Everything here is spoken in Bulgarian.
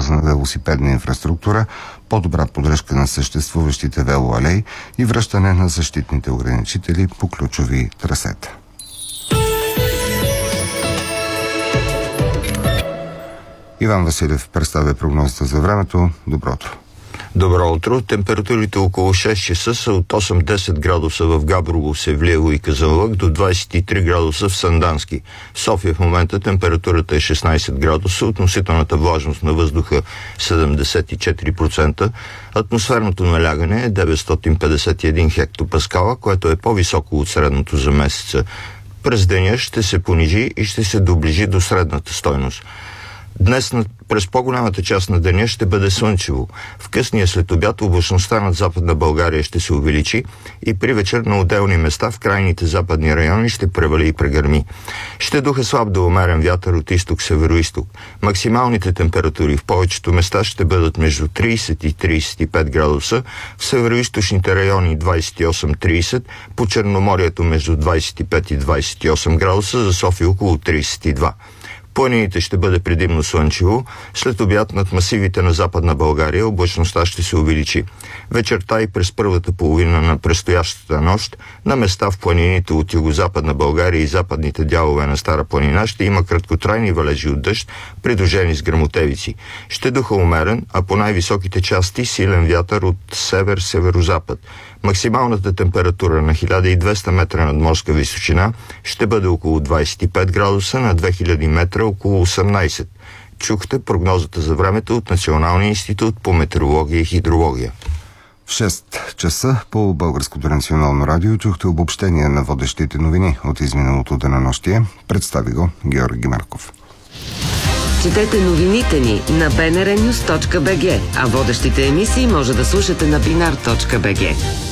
свързана велосипедна инфраструктура, по-добра поддръжка на съществуващите велоалеи и връщане на защитните ограничители по ключови трасета. Иван Василев представя прогнозата за времето. Добро утро. Добро утро. Температурите около 6 часа са от 8-10 градуса в Габрово, Севлиево и Казанлък до 23 градуса в Сандански. В София в момента температурата е 16 градуса, относителната влажност на въздуха 74%, атмосферното налягане е 951 хектопаскала, което е по-високо от средното за месеца. През деня ще се понижи и ще се доближи до средната стойност. Днес през по-голямата част на деня ще бъде слънчево. В късния следобед облачността над Западна България ще се увеличи и при вечер на отделни места в крайните западни райони ще превали и прегърми. Ще духа слаб до умерен вятър от изток-североизток. Максималните температури в повечето места ще бъдат между 30 и 35 градуса, в североизточните райони 28-30, по Черноморието между 25 и 28 градуса, за София около 32. Планините ще бъде предимно слънчево, след обяд над масивите на Западна България облачността ще се увеличи. Вечерта и през първата половина на предстоящата нощ на места в планините от Югозападна България и западните дялове на Стара планина ще има краткотрайни валежи от дъжд, придружени с гръмотевици. Ще духа умерен, а по най-високите части силен вятър от север-северозапад. Максималната температура на 1200 метра над морска височина ще бъде около 25 градуса, на 2000 метра около 18. Чухте прогнозата за времето от Националния институт по метеорология и хидрология. В 6 часа по Българското национално радио чухте обобщение на водещите новини от изминалото денонощие. Представи го Георги Марков. Четете новините ни на bnrnews.bg, а водещите емисии може да слушате на binar.bg.